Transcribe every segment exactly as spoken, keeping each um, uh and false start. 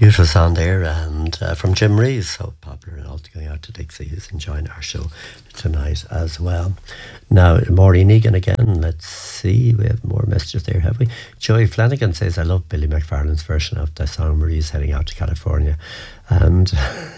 Beautiful song there, and uh, from Jim Reeves, so popular and all going out to Dixie, who's enjoying our show tonight as well. Now, Maureen Egan again, let's see, we have more messages there, have we? Joey Flanagan says, I love Billy McFarlane's version of the song Marie's Heading Out to California. And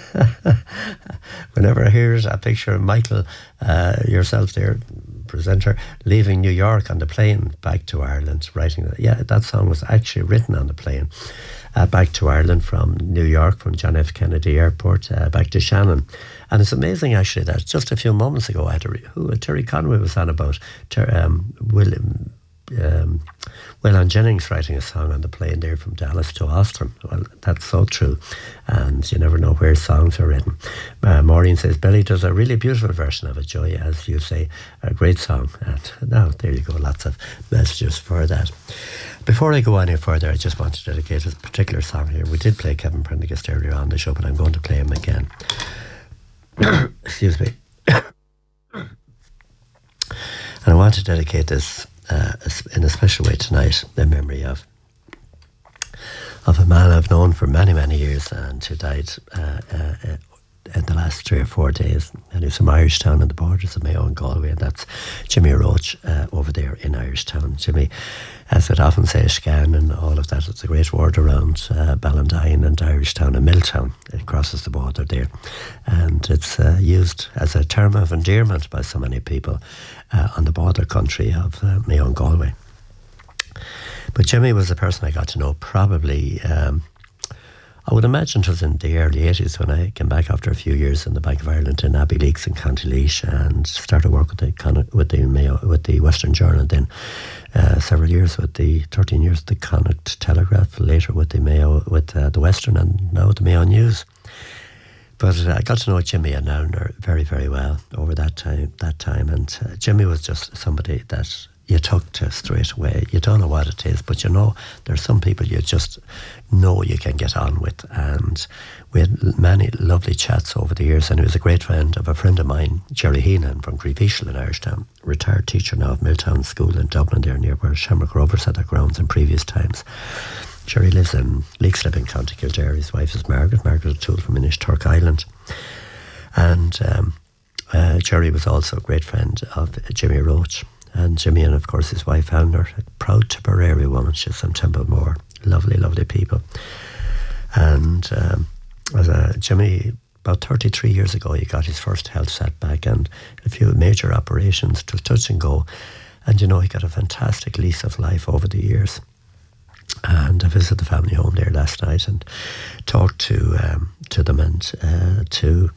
whenever I hear it, I picture Michael, uh, yourself there, presenter, leaving New York on the plane back to Ireland, writing that. Yeah, that song was actually written on the plane. Uh, back to Ireland from New York, from John F. Kennedy Airport, uh, back to Shannon. And it's amazing, actually, that just a few moments ago, I had a re- who, uh, Terry Conway was on about ter- um, William, um, Waylon Jennings writing a song on the plane there from Dallas to Austin. Well, that's so true. And you never know where songs are written. Uh, Maureen says, Billy does a really beautiful version of it, Joy, as you say, a great song. And now, there you go, lots of messages for that. Before I go any further, I just want to dedicate a particular song here. We did play Kevin Prendergast earlier on the show, but I'm going to play him again. Excuse me. And I want to dedicate this uh, in a special way tonight, in memory of of a man I've known for many, many years and who died uh, uh, in the last three or four days. And he's from Irishtown on the borders of Mayo and Galway, and that's Jimmy Roach uh, over there in Irishtown. Jimmy, as I'd often say, Scan and all of that, it's a great word around uh, Ballantyne and Irishtown and Milltown. It crosses the border there. And it's uh, used as a term of endearment by so many people uh, on the border country of uh, Mayo and Galway. But Jimmy was a person I got to know probably... Um, I would imagine it was in the early eighties when I came back after a few years in the Bank of Ireland in Abbey Leaks in County Laois and started work with the with the Mayo with the Western Journal. Then uh, several years with the thirteen years with the Connacht Telegraph. Later with the Mayo with uh, the Western, and now the Mayo News. But uh, I got to know Jimmy and Eleanor very very well over that time. That time, and uh, Jimmy was just somebody that you took to straight away. You don't know what it is, but you know there's some people you just know you can get on with. And we had many lovely chats over the years, and he was a great friend of a friend of mine, Jerry Heenan from Greevishal in Irishtown, retired teacher now of Milltown School in Dublin there, near where Shamrock Rovers had their grounds in previous times. Jerry lives in Leixlip in County Kildare. His wife is Margaret, Margaret O'Toole from Inishturk Island. And um, uh, Jerry was also a great friend of Jimmy Roach. And Jimmy and, of course, his wife, Eleanor, a proud Tipperary woman. She's from Templemore. Lovely, lovely people. And um, as a, Jimmy, about thirty-three years ago, he got his first health setback and a few major operations to touch and go. And, you know, he got a fantastic lease of life over the years. And I visited the family home there last night and talked to um, to them and uh, to,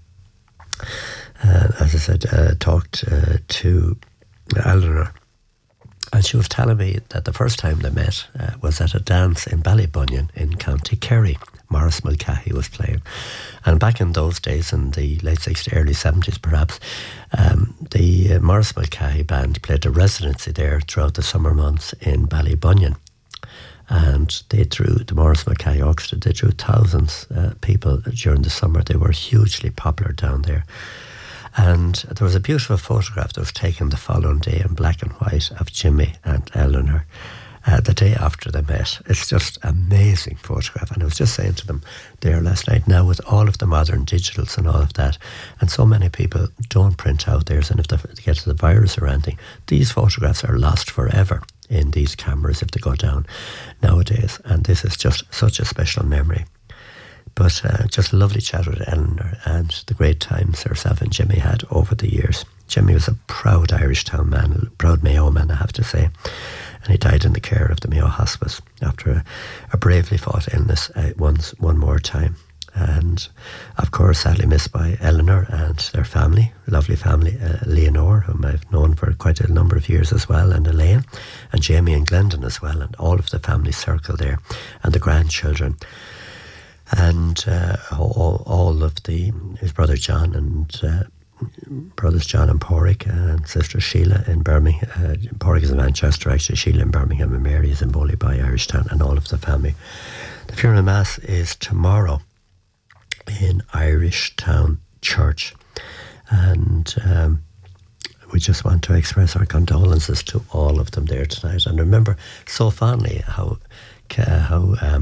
uh, as I said, uh, talked uh, to Eleanor, and she was telling me that the first time they met uh, was at a dance in Ballybunion in County Kerry. Maurice Mulcahy was playing, and back in those days, in the late sixties, early seventies perhaps, um, the uh, Maurice Mulcahy band played a residency there throughout the summer months in Ballybunion, and they drew, the Maurice Mulcahy Orchestra, they drew thousands of uh, people during the summer. They were hugely popular down there. And there was a beautiful photograph that was taken the following day in black and white of Jimmy and Eleanor uh, the day after they met. It's just an amazing photograph. And I was just saying to them there last night, now with all of the modern digitals and all of that, and so many people don't print out theirs, and if they get to the virus or anything, these photographs are lost forever in these cameras if they go down nowadays. And this is just such a special memory. But uh, just a lovely chat with Eleanor and the great times herself and Jimmy had over the years. Jimmy was a proud Irishtown man, a proud Mayo man, I have to say. And he died in the care of the Mayo Hospice after a, a bravely fought illness uh, once, one more time. And, of course, sadly missed by Eleanor and their family, lovely family, uh, Leonore, whom I've known for quite a number of years as well, and Elaine, and Jamie and Glendon as well, and all of the family circle there, and the grandchildren. And uh, all, all of the, his brother John and uh, brothers John and Porrick and sister Sheila in Birmingham. Uh, Porrick is in Manchester, actually. Sheila in Birmingham, and Mary is in Bowley by Irishtown, and all of the family. The funeral mass is tomorrow in Irishtown Church. And um, we just want to express our condolences to all of them there tonight. And remember so fondly how, how um,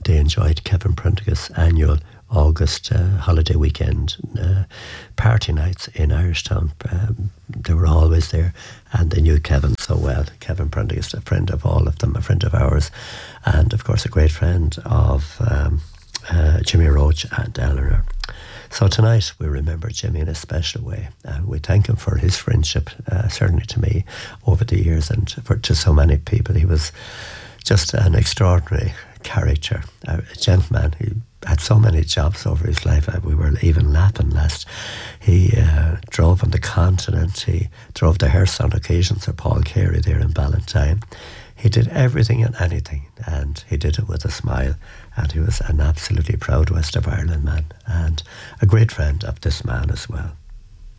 they enjoyed Kevin Prendergast's annual August uh, holiday weekend uh, party nights in Irishtown. Um, they were always there, and they knew Kevin so well. Kevin Prendergast, a friend of all of them, a friend of ours, and of course a great friend of um, uh, Jimmy Roach and Eleanor. So tonight we remember Jimmy in a special way, and we thank him for his friendship, uh, certainly to me, over the years, and for to so many people. He was just an extraordinary character, a gentleman who had so many jobs over his life. We were even laughing last. He uh, drove on the continent. He drove the hearse on occasions for Paul Carey there in Ballantyne. He did everything and anything, and he did it with a smile, and he was an absolutely proud West of Ireland man, and a great friend of this man as well.